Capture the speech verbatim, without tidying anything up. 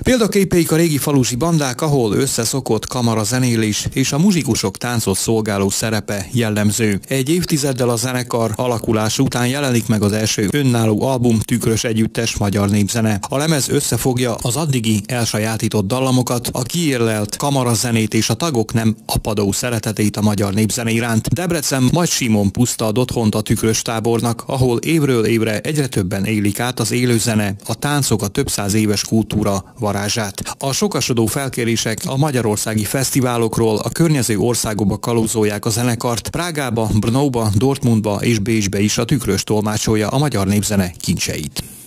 Példaképeik a régi falusi bandák, ahol összeszokott kamarazenélés és a muzsikusok táncot szolgáló szerepe jellemző. Egy évtizeddel a zenekar alakulás után jelenik meg az első önálló album, Tükrös Együttes magyar népzene. A lemez összefogja az addigi elsajátított dallamokat, a kiérlelt kamarazenét és a tagok nem apadó szeretetét a magyar népzene iránt. Debrecen Majd Simon Puszta ad otthont a Tükrös tábornak, ahol évről évre egyre többen élik át az élőzene, a táncok, a több száz éves kultúra varázsát. A sokasodó felkérések a magyarországi fesztiválokról a környező országokba kalózolják a zenekart. Prágába, Brnóba, Dortmundba és Bécsbe is a Tükrös tolmácsolja a magyar népzene kincseit.